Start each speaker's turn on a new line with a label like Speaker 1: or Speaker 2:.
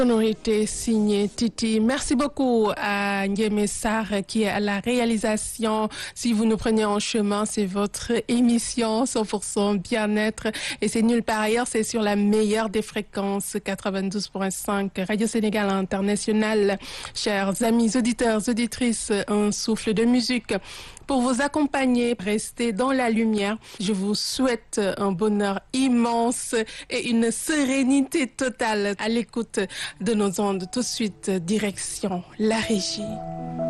Speaker 1: Sonorité signée Titi. Merci beaucoup à Ndiémé Sarr qui est à la réalisation. Si vous nous prenez en chemin, c'est votre émission 100% bien-être et c'est nulle part ailleurs, c'est sur la meilleure des fréquences 92.5 Radio Sénégal International. Chers amis auditeurs, auditrices, un souffle de musique pour vous accompagner, rester dans la lumière. Je vous souhaite un bonheur immense et une sérénité totale à l'écoute de nos ondes. Tout de suite, direction la régie.